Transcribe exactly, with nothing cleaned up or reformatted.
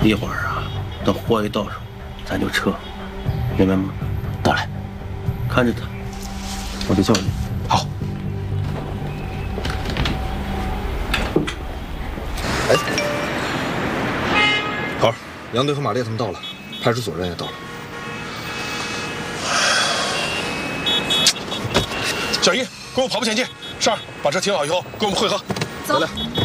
一会儿啊，等货一到手，咱就撤，明白吗？ 得嘞， 看着他，我得叫你。 好。哎，头儿，杨队和马烈他们到了，派出所人也到了。 小一，跟我跑步前进。十二，把车停好以后，跟我们会合。 走。 来。